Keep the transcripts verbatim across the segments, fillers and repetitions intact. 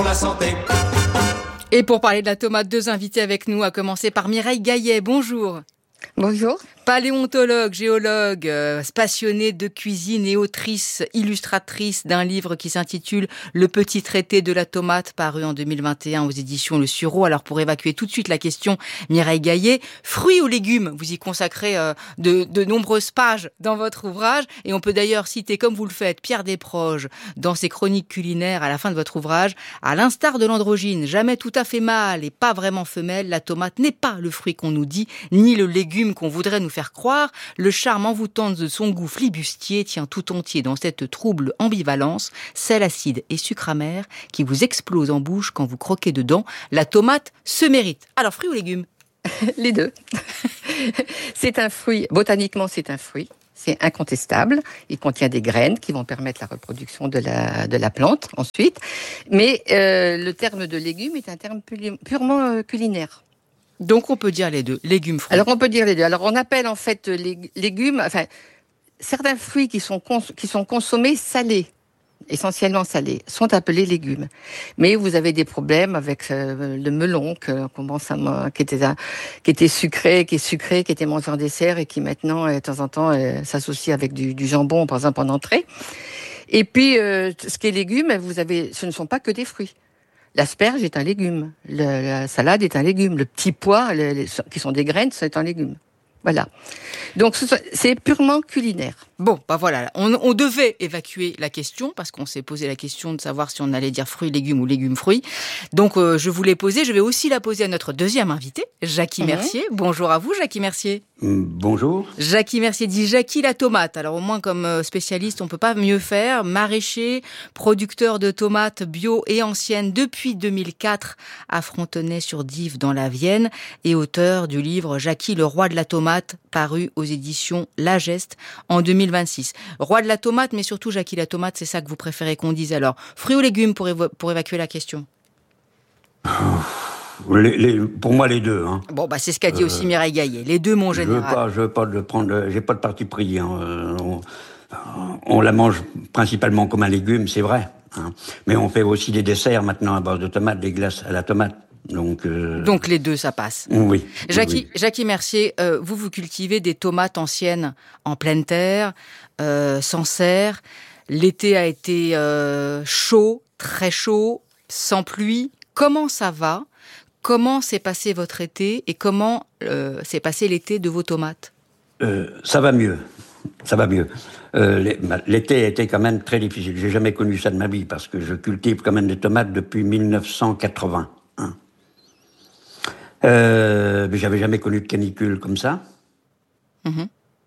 La santé. Et pour parler de la tomate, deux invités avec nous, à commencer par Mireille Gaillet. Bonjour. Bonjour. Paléontologue, géologue, euh, passionnée de cuisine et autrice, illustratrice d'un livre qui s'intitule « Le petit traité de la tomate » paru en deux mille vingt et un aux éditions Le Sureau. Alors pour évacuer tout de suite la question, Mireille Gaillet, fruits ou légumes? Vous y consacrez euh, de, de nombreuses pages dans votre ouvrage et on peut d'ailleurs citer, comme vous le faites, Pierre Desproges dans ses chroniques culinaires à la fin de votre ouvrage. À l'instar de l'androgyne, jamais tout à fait mâle et pas vraiment femelle, la tomate n'est pas le fruit qu'on nous dit, ni le légume qu'on voudrait nous faire croire. Le charme envoûtant de son goût flibustier tient tout entier dans cette trouble ambivalence, sel acide et sucre amer qui vous explose en bouche quand vous croquez dedans. La tomate se mérite. Alors, fruits ou légumes? Les deux. C'est un fruit, botaniquement c'est un fruit, c'est incontestable. Il contient des graines qui vont permettre la reproduction de la, de la plante ensuite. Mais euh, le terme de légume est un terme purement euh, culinaire. Donc on peut dire les deux, légumes, fruits. Alors on peut dire les deux. Alors on appelle en fait les légumes, enfin certains fruits qui sont cons- qui sont consommés salés, essentiellement salés, sont appelés légumes. Mais vous avez des problèmes avec euh, le melon que, commence à, qui était un, qui était sucré, qui est sucré, qui était mangé en dessert et qui maintenant euh, de temps en temps euh, s'associe avec du, du jambon par exemple en entrée. Et puis euh, ce qui est légumes, vous avez, ce ne sont pas que des fruits. L'asperge est un légume, le, la salade est un légume, le petit pois, les, les, qui sont des graines, c'est un légume. Voilà. Donc c'est purement culinaire. Bon, bah voilà, on, on devait évacuer la question parce qu'on s'est posé la question de savoir si on allait dire fruits, légumes ou légumes, fruits. Donc euh, je vous l'ai posée, je vais aussi la poser à notre deuxième invité, Jacky mmh. Mercier. Bonjour à vous, Jacky Mercier. Bonjour. Jacky Mercier dit Jacky la tomate. Alors au moins comme spécialiste, on peut pas mieux faire. Maraîcher, producteur de tomates bio et anciennes depuis deux mille quatre à Frontenay-sur-Dives dans la Vienne et auteur du livre Jacky le roi de la tomate paru aux éditions La Geste en deux mille vingt-six. Roi de la tomate, mais surtout Jacky la tomate, c'est ça que vous préférez qu'on dise alors. Fruits ou légumes pour, évo- pour évacuer la question? Les, les, pour moi, les deux. Hein. Bon, bah c'est ce qu'a dit euh, aussi Mireille Gaillet. Les deux, mon général. Je veux pas, je veux pas le prendre. J'ai pas de parti pris. Hein. On, on la mange principalement comme un légume, c'est vrai. Hein. Mais on fait aussi des desserts maintenant à base de tomates, des glaces à la tomate. Donc, euh... Donc les deux, ça passe. Oui. Jacky, oui. Jacky Mercier, euh, vous, vous cultivez des tomates anciennes en pleine terre, euh, sans serre. L'été a été euh, chaud, très chaud, sans pluie. Comment ça va? Comment s'est passé votre été et comment euh, s'est passé l'été de vos tomates? euh, Ça va mieux. Ça va mieux. Euh, l'été a été quand même très difficile. J'ai jamais connu ça de ma vie parce que je cultive quand même des tomates depuis mille neuf cent quatre-vingts. Hein. Euh, mais j'avais jamais connu de canicule comme ça. Mmh.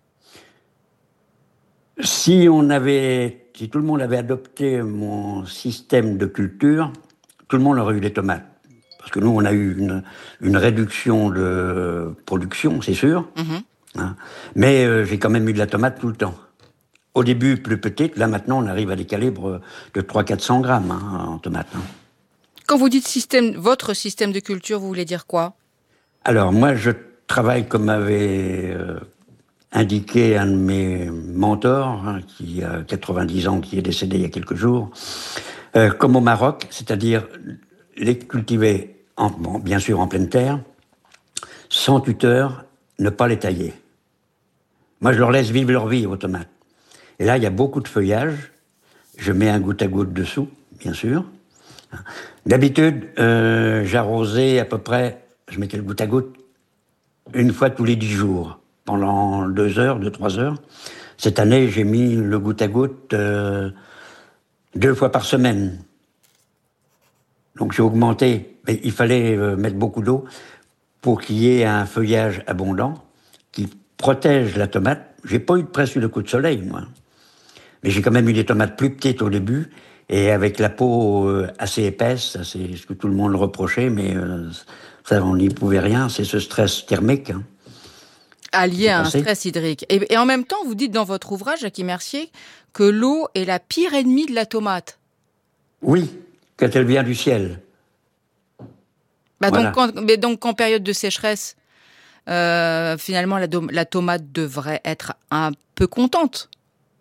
Si on avait, si tout le monde avait adopté mon système de culture, tout le monde aurait eu des tomates. Parce que nous, on a eu une, une réduction de production, c'est sûr. Mmh. Hein. Mais euh, j'ai quand même eu de la tomate tout le temps. Au début, plus petite. Là, maintenant, on arrive à des calibres de trois cents à quatre cents grammes hein, en tomates. Hein. Quand vous dites système, votre système de culture, vous voulez dire quoi? Alors, moi, je travaille comme avait euh, indiqué un de mes mentors, hein, qui a quatre-vingt-dix ans, qui est décédé il y a quelques jours, euh, comme au Maroc, c'est-à-dire les cultiver, en, bon, bien sûr en pleine terre, sans tuteur, ne pas les tailler. Moi, je leur laisse vivre leur vie aux tomates. Et là, il y a beaucoup de feuillage. Je mets un goutte à goutte dessous, bien sûr. D'habitude, euh, j'arrosais à peu près, je mettais le goutte à goutte, une fois tous les dix jours, pendant deux heures, deux, trois heures. Cette année, j'ai mis le goutte à goutte euh, deux fois par semaine. Donc j'ai augmenté, mais il fallait euh, mettre beaucoup d'eau pour qu'il y ait un feuillage abondant qui protège la tomate. J'ai pas eu de pression de coup de soleil, moi. Mais j'ai quand même eu des tomates plus petites au début, et avec la peau euh, assez épaisse, ça, c'est ce que tout le monde le reprochait, mais euh, ça, on n'y pouvait rien, c'est ce stress thermique. Hein. Allié à un stress hydrique. Et, et en même temps, vous dites dans votre ouvrage, Jacky Mercier, que l'eau est la pire ennemie de la tomate. Oui, quand elle vient du ciel. Bah voilà. donc, quand, mais donc, en période de sécheresse, euh, finalement, la, la tomate devrait être un peu contente.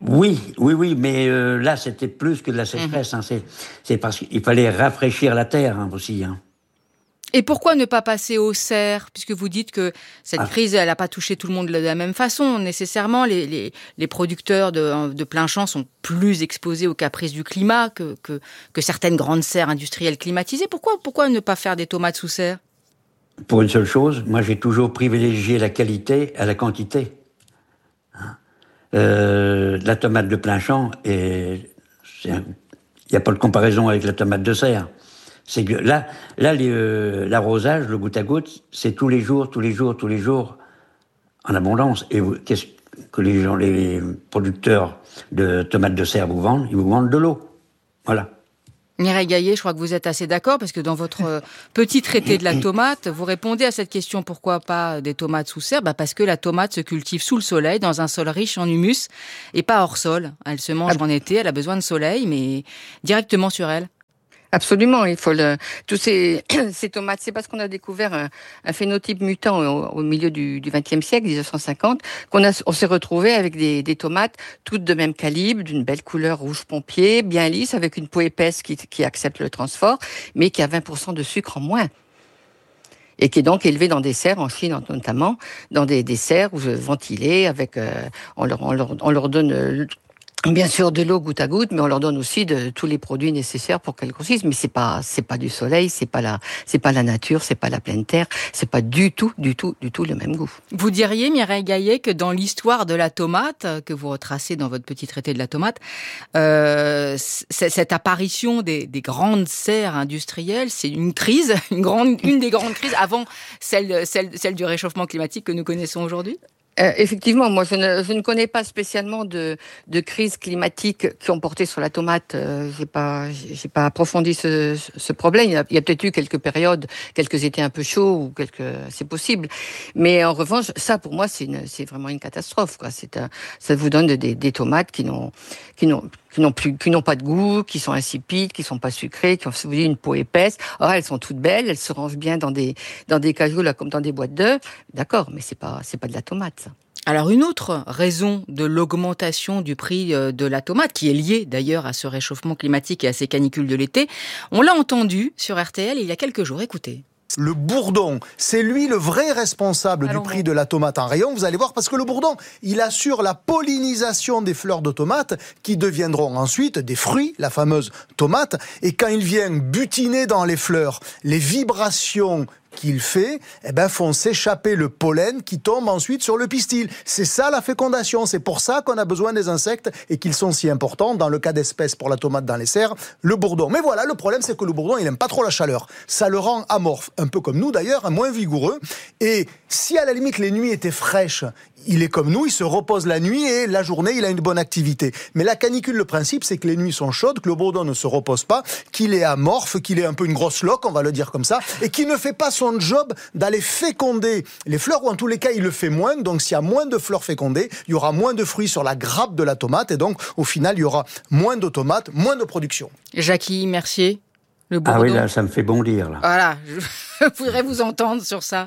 Oui, oui, oui, mais euh, là, c'était plus que de la sécheresse. Mmh. Hein, c'est, c'est parce qu'il fallait rafraîchir la terre hein, aussi. Hein. Et pourquoi ne pas passer aux serres, puisque vous dites que cette ah. crise, elle n'a pas touché tout le monde de la même façon. Nécessairement, les, les, les producteurs de, de plein champ sont plus exposés aux caprices du climat que, que, que certaines grandes serres industrielles climatisées. Pourquoi, pourquoi ne pas faire des tomates sous serre ? Pour une seule chose, moi j'ai toujours privilégié la qualité à la quantité. Hein euh, la tomate de plein champ, il n'y a pas de comparaison avec la tomate de serre. C'est que là, là les, euh, l'arrosage, le goutte à goutte, c'est tous les jours, tous les jours, tous les jours, en abondance. Et vous, qu'est-ce que les gens, les producteurs de tomates de serre vous vendent ? Ils vous vendent de l'eau. Voilà. Mireille Gaillet, je crois que vous êtes assez d'accord, parce que dans votre petit traité de la tomate, vous répondez à cette question, pourquoi pas des tomates sous serre ? Bah parce que la tomate se cultive sous le soleil, dans un sol riche en humus, et pas hors sol. Elle se mange en été, elle a besoin de soleil, mais directement sur elle. Absolument, il faut le. Tous ces, ces tomates, c'est parce qu'on a découvert un, un phénotype mutant au, au milieu du vingtième siècle, dix-neuf cent cinquante, qu'on a, on s'est retrouvé avec des, des tomates toutes de même calibre, d'une belle couleur rouge pompier, bien lisse, avec une peau épaisse qui, qui accepte le transfort, mais qui a vingt pour cent de sucre en moins. Et qui est donc élevée dans des serres, en Chine notamment, dans des, des serres ventilées, avec, euh, on, leur, on, leur, on leur donne euh, bien sûr de l'eau goutte à goutte, mais on leur donne aussi de tous les produits nécessaires pour qu'elles grossissent. Mais c'est pas, c'est pas du soleil, c'est pas la, c'est pas la nature, c'est pas la pleine terre, c'est pas du tout, du tout, du tout le même goût. Vous diriez, Mireille Gaillet, que dans l'histoire de la tomate, que vous retracez dans votre petit traité de la tomate, euh, cette apparition des, des grandes serres industrielles, c'est une crise, une grande, une des grandes crises avant celle, celle, celle du réchauffement climatique que nous connaissons aujourd'hui? Euh, effectivement, moi je ne, je ne connais pas spécialement de, de crises climatiques qui ont porté sur la tomate. Euh, j'ai pas, j'ai pas approfondi ce, ce problème. Il y a, il y a peut-être eu quelques périodes, quelques étés un peu chauds ou quelques, c'est possible. Mais en revanche, ça pour moi c'est, une, c'est vraiment une catastrophe. Quoi. C'est un, ça vous donne des, des tomates qui n'ont, qui n'ont, qui n'ont plus, qui n'ont pas de goût, qui sont insipides, qui sont pas sucrées, qui ont, vous voyez, une peau épaisse. Or elles sont toutes belles, elles se rangent bien dans des, dans des cajots là comme dans des boîtes d'œufs. D'accord, mais c'est pas, c'est pas de la tomate. Alors une autre raison de l'augmentation du prix de la tomate, qui est liée d'ailleurs à ce réchauffement climatique et à ces canicules de l'été, on l'a entendu sur R T L il y a quelques jours, écoutez. Le bourdon, c'est lui le vrai responsable Alors, du prix de la tomate en rayon, vous allez voir, parce que le bourdon, il assure la pollinisation des fleurs de tomates qui deviendront ensuite des fruits, la fameuse tomate, et quand il vient butiner dans les fleurs, les vibrations qu'il fait, eh ben, font s'échapper le pollen qui tombe ensuite sur le pistil. C'est ça la fécondation, c'est pour ça qu'on a besoin des insectes et qu'ils sont si importants, dans le cas d'espèce pour la tomate dans les serres, le bourdon. Mais voilà, le problème c'est que le bourdon, il aime pas trop la chaleur. Ça le rend amorphe, un peu comme nous d'ailleurs, moins vigoureux. Et si à la limite les nuits étaient fraîches, il est comme nous, il se repose la nuit et la journée, il a une bonne activité. Mais la canicule, le principe, c'est que les nuits sont chaudes, que le bourdon ne se repose pas, qu'il est amorphe, qu'il est un peu une grosse loque, on va le dire comme ça, et qu'il ne fait pas son job d'aller féconder les fleurs, ou en tous les cas, il le fait moins. Donc, s'il y a moins de fleurs fécondées, il y aura moins de fruits sur la grappe de la tomate, et donc, au final, il y aura moins de tomates, moins de production. Jackie Mercier, le bourdon. Ah oui, là, ça me fait bondir, là. Voilà, je voudrais vous entendre sur ça.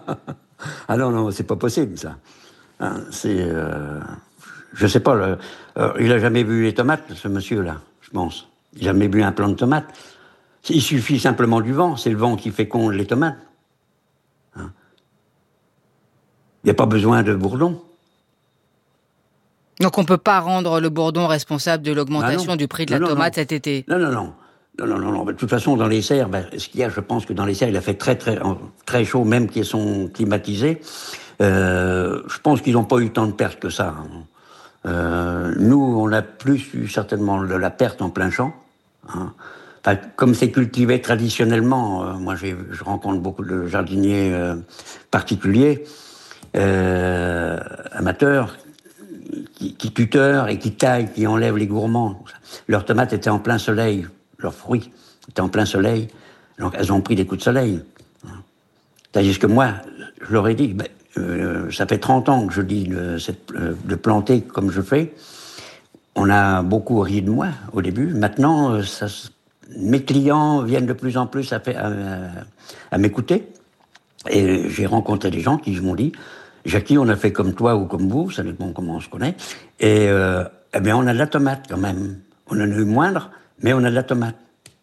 Ah non, non, c'est pas possible, ça. C'est, euh, je sais pas, le, euh, il a jamais vu les tomates, ce monsieur-là, je pense. Il a jamais vu un plant de tomates. Il suffit simplement du vent, c'est le vent qui féconde les tomates. Hein. Il n'y a pas besoin de bourdon. Donc on ne peut pas rendre le bourdon responsable de l'augmentation ah du prix de la non, tomate non. cet été. Non, non, non. Non, non, non, non. De toute façon, dans les serres, ben, ce qu'il y a, je pense que dans les serres, il a fait très, très, très chaud, même qu'ils sont climatisés. Euh, je pense qu'ils n'ont pas eu tant de pertes que ça. Euh, nous, on a plus eu certainement de la perte en plein champ. Hein. Enfin, comme c'est cultivé traditionnellement, euh, moi j'ai, je rencontre beaucoup de jardiniers euh, particuliers, euh, amateurs, qui, qui tuteurent et qui taillent, qui enlèvent les gourmands. Leurs tomates étaient en plein soleil, leurs fruits étaient en plein soleil, donc elles ont pris des coups de soleil. Tandis que moi, je leur ai dit, ben, Euh, ça fait trente ans que je dis de, de planter comme je fais. On a beaucoup ri de moi au début. Maintenant, ça, mes clients viennent de plus en plus à, à, à m'écouter. Et j'ai rencontré des gens qui m'ont dit, Jackie, on a fait comme toi ou comme vous, ça dépend comment on se connaît. Et euh, Eh bien, on a de la tomate quand même. On en a eu moindre, mais on a de la tomate.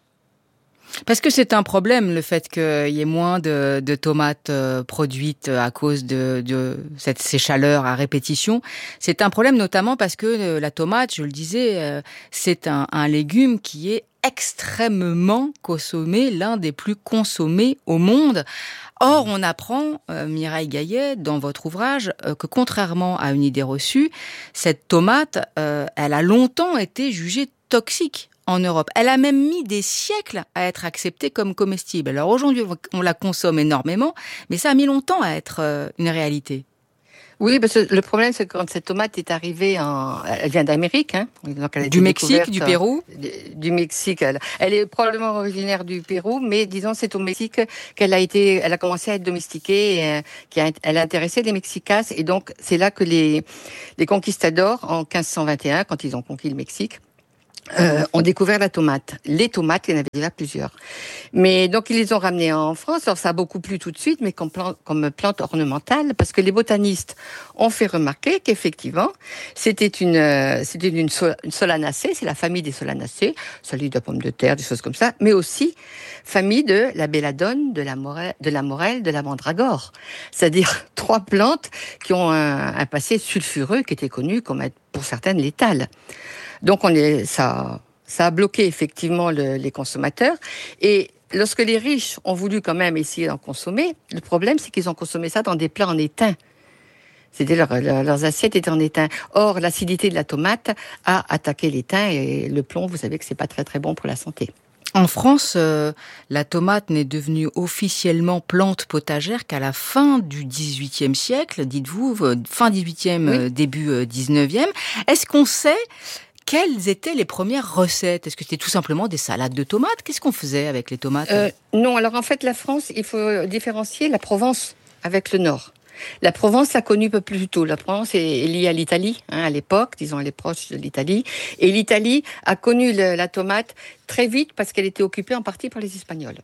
Parce que c'est un problème, le fait qu'il y ait moins de, de tomates euh, produites à cause de, de cette, ces chaleurs à répétition. C'est un problème notamment parce que euh, la tomate, je le disais, euh, c'est un, un légume qui est extrêmement consommé, l'un des plus consommés au monde. Or, on apprend, euh, Mireille Gaillet, dans votre ouvrage, euh, que contrairement à une idée reçue, cette tomate, euh, elle a longtemps été jugée toxique en Europe. Elle a même mis des siècles à être acceptée comme comestible. Alors aujourd'hui, on la consomme énormément, mais ça a mis longtemps à être euh, une réalité. Oui, parce que le problème, c'est que quand cette tomate est arrivée, en... elle vient d'Amérique, hein. Donc elle a du Mexique, du Pérou. Du, du Mexique. Elle, elle est probablement originaire du Pérou, mais disons c'est au Mexique qu'elle a été, elle a commencé à être domestiquée, et, euh, qui a, elle a intéressé les Mexicas, et donc c'est là que les les conquistadors, en quinze cent vingt et un, quand ils ont conquis le Mexique, Euh, ont découvert la tomate. Les tomates, il y en avait déjà plusieurs. Mais donc, ils les ont ramenées en France. Alors, ça a beaucoup plu tout de suite, mais comme plante, comme plante ornementale, parce que les botanistes ont fait remarquer qu'effectivement, c'était une, euh, c'était une, sol, une solanacée, c'est la famille des solanacées, solide de pommes de terre, des choses comme ça, mais aussi famille de la belladone, de la morelle, de la morelle, de la mandragore. C'est-à-dire trois plantes qui ont un, un passé sulfureux qui était connu comme être, pour certaines, létal. Donc on est, ça, ça a bloqué effectivement le, les consommateurs. Et lorsque les riches ont voulu quand même essayer d'en consommer, le problème c'est qu'ils ont consommé ça dans des plats en étain. C'était leur, leur, leurs assiettes étaient en étain. Or l'acidité de la tomate a attaqué l'étain et le plomb, vous savez que c'est pas très très bon pour la santé. En France, euh, la tomate n'est devenue officiellement plante potagère qu'à la fin du dix-huitième siècle, dites-vous, fin dix-huitième, oui. Début dix-neuvième. Est-ce qu'on sait quelles étaient les premières recettes? Est-ce que c'était tout simplement des salades de tomates? Qu'est-ce qu'on faisait avec les tomates? euh, Non, alors en fait, la France, il faut différencier la Provence avec le Nord. La Provence a connu un peu plus tôt. La Provence est liée à l'Italie, hein, à l'époque, disons, elle est proche de l'Italie. Et l'Italie a connu le, la tomate très vite parce qu'elle était occupée en partie par les Espagnols.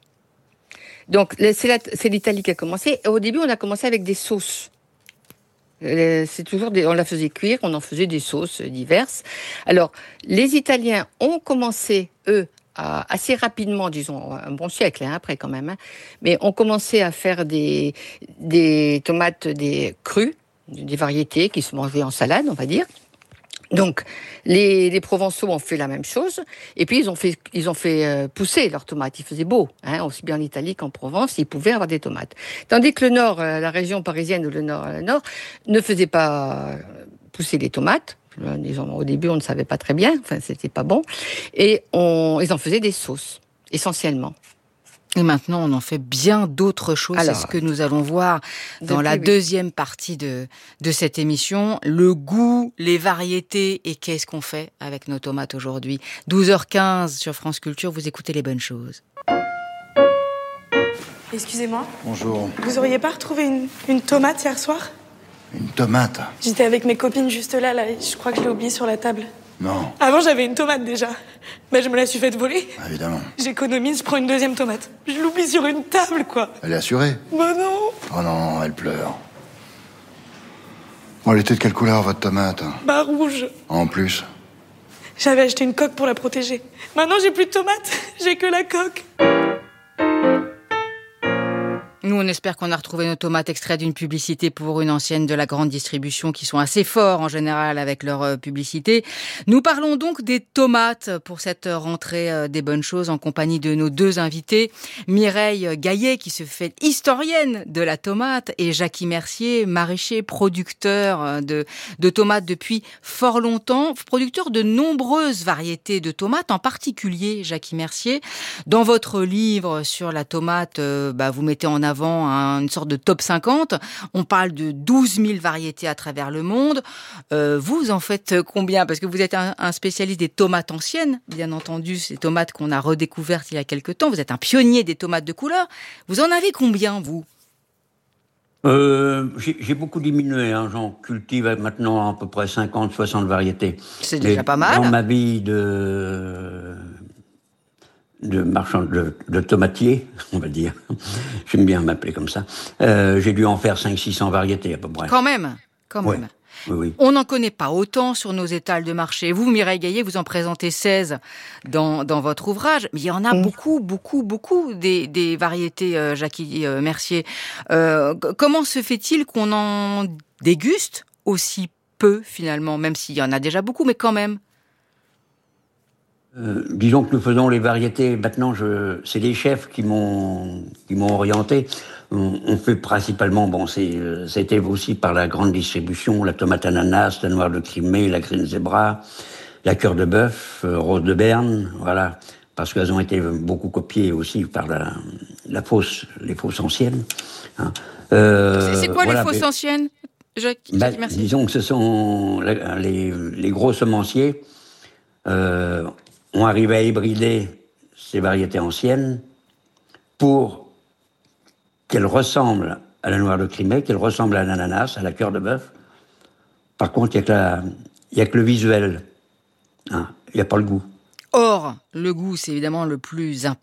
Donc, c'est, la, c'est l'Italie qui a commencé. Et au début, on a commencé avec des sauces. C'est toujours des, on la faisait cuire, on en faisait des sauces diverses. Alors, les Italiens ont commencé, eux, à, assez rapidement, disons, un bon siècle hein, après quand même, hein, mais ont commencé à faire des, des tomates des crues, des variétés qui se mangeaient en salade, on va dire. Donc, les, les Provençaux ont fait la même chose, et puis ils ont fait, ils ont fait euh, pousser leurs tomates. Il faisait beau, hein, aussi bien en Italie qu'en Provence, ils pouvaient avoir des tomates. Tandis que le Nord, euh, la région parisienne ou le Nord, le Nord, ne faisait pas pousser les tomates. Disons, au début, on ne savait pas très bien, enfin, c'était pas bon, et on, ils en faisaient des sauces, essentiellement. Et maintenant, on en fait bien d'autres choses. Alors, c'est ce que nous allons voir dans la deuxième partie de, de cette émission. Le goût, les variétés et qu'est-ce qu'on fait avec nos tomates aujourd'hui. douze heures quinze sur France Culture, vous écoutez Les Bonnes Choses. Excusez-moi. Bonjour. Vous auriez pas retrouvé une, une tomate hier soir? Une tomate? J'étais avec mes copines juste là, là, et je crois que je l'ai oubliée sur la table. Non. Avant, j'avais une tomate déjà. Mais je me la suis faite voler. Évidemment. J'économise, je prends une deuxième tomate. Je l'oublie sur une table, quoi. Elle est assurée? Bah non. Oh non, elle pleure. Bon, elle était de quelle couleur, votre tomate? Bah rouge. En plus? J'avais acheté une coque pour la protéger. Maintenant, j'ai plus de tomates. J'ai que la coque. Nous, on espère qu'on a retrouvé nos tomates extraites d'une publicité pour une ancienne de la grande distribution qui sont assez forts en général avec leur publicité. Nous parlons donc des tomates pour cette rentrée des Bonnes Choses en compagnie de nos deux invités. Mireille Gaillet qui se fait historienne de la tomate et Jacky Mercier, maraîcher, producteur de, de tomates depuis fort longtemps, producteur de nombreuses variétés de tomates, en particulier Jacky Mercier. Dans votre livre sur la tomate, euh, bah, vous mettez en avant une sorte de top cinquante. On parle de douze mille variétés à travers le monde. Euh, vous en faites combien? Parce que vous êtes un, un spécialiste des tomates anciennes, bien entendu, ces tomates qu'on a redécouvertes il y a quelque temps. Vous êtes un pionnier des tomates de couleur. Vous en avez combien, vous? Euh, j'ai, j'ai beaucoup diminué, hein. J'en cultive maintenant à peu près cinquante, soixante variétés. C'est déjà pas mal. Dans ma vie de... de marchand de, de tomatier, on va dire. J'aime bien m'appeler comme ça. Euh, j'ai dû en faire cinq cents six cents variétés à peu près. Quand même, quand ouais. même. Oui, oui. On n'en connaît pas autant sur nos étals de marché. Vous, Mireille Gaillet, vous en présentez seize dans, dans votre ouvrage, mais il y en a mmh. beaucoup, beaucoup, beaucoup des, des variétés, euh, Jackie euh, Mercier. Euh, comment se fait-il qu'on en déguste aussi peu, finalement, même s'il y en a déjà beaucoup, mais quand même? Euh, disons que nous faisons les variétés. Maintenant, je, c'est les chefs qui m'ont, qui m'ont orienté. On, on fait principalement, bon, c'est, c'était aussi par la grande distribution, la tomate ananas, la noire de Crimée, la green zebra, la cœur de bœuf, euh, rose de Berne, voilà, parce qu'elles ont été beaucoup copiées aussi par la, la fausse, les fausses anciennes. Hein. Euh, c'est, c'est quoi voilà, les fausses mais, anciennes, Jacques, bah, Jacques, merci. Disons que ce sont les, les gros semenciers. Euh, ont arrivé à hybrider ces variétés anciennes pour qu'elles ressemblent à la noire de Crimée, qu'elles ressemblent à l'ananas, à la cœur de bœuf. Par contre, il n'y a, a que le visuel. Hein, il n'y a pas le goût. Or, le goût, c'est évidemment le plus important.